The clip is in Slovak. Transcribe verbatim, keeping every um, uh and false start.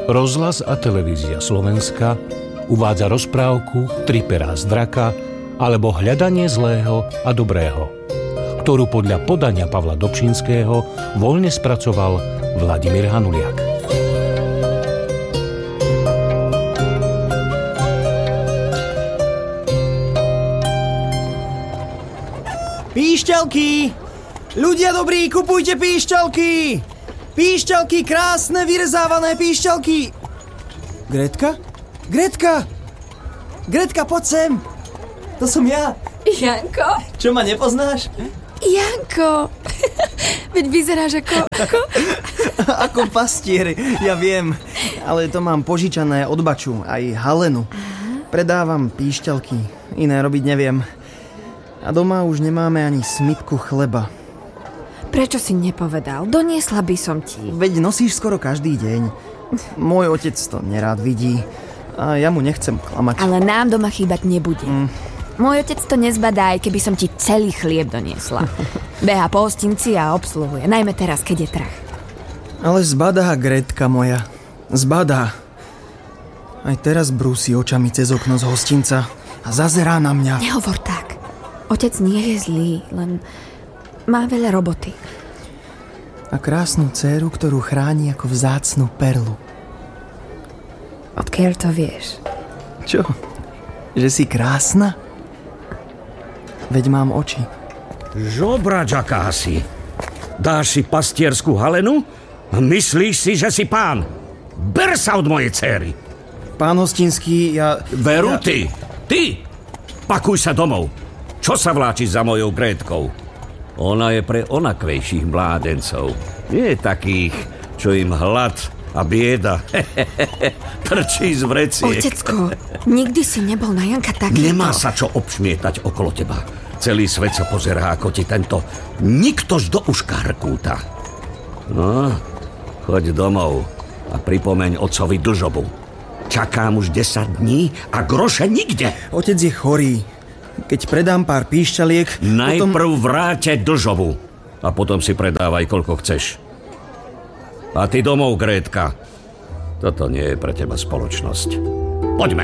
Rozhlas a televízia Slovenska uvádza rozprávku Tri perá z draka alebo Hľadanie zlého a dobrého, ktorú podľa podania Pavla Dobšinského voľne spracoval Vladimír Hanuliak. Píšťalky! Ľudia dobrí, kupujte píšťalky! Píšťalky, krásne, vyrezávané píšťalky! Gretka? Gretka! Gretka, poď sem! To som ja! Janko? Čo, ma nepoznáš? Janko! Veď vyzeráš ako... Ako, ako pastier, ja viem. Ale to mám požičané od Baču, aj Halenu. Predávam píšťalky, iné robiť neviem. A doma už nemáme ani smytku chleba. Prečo si nepovedal? Doniesla by som ti. Veď nosíš skoro každý deň. Môj otec to nerád vidí. A ja mu nechcem klamať. Ale nám doma chýbať nebude. Mm. Môj otec to nezbadá, aj keby som ti celý chlieb doniesla. Beha po hostinci a obsluhuje. Najmä teraz, keď je trh. Ale zbadá, Gretka moja. Zbadá. Aj teraz brúsi očami cez okno z hostinca a zazerá na mňa. Nehovor tak. Otec nie je zlý, len má veľa roboty. A krásnu dcéru, ktorú chráni ako vzácnu perlu. Odkiaľ to vieš? Čo? Že si krásna? Veď mám oči. Žobrač akási. Dáš si pastierskú Halenu? Myslíš si, že si pán? Ber sa od mojej dcéry. Pán hostinský, ja... Veru ja... ty! Ty! Pakuj sa domov. Čo sa vláčiš za mojou Grétkou? Ona je pre onakvejších mládencov. Nie takých, čo im hlad a bieda trčí z vreciek. Otecko, nikdy si nebol na Janka takýto. Nemá sa čo obšmietať okolo teba. Celý svet sa pozerá, ako ti tento niktož do uška hrkúta. No, choď domov a pripomeň otcovi dlžobu. Čakám už desať dní a groše nikde. Otec je chorý. Keď predám pár píšťaliek... Najprv potom... vráte dlžobu a potom si predávaj, koľko chceš. A ty domov, Grétka. Toto nie je pre teba spoločnosť. Poďme.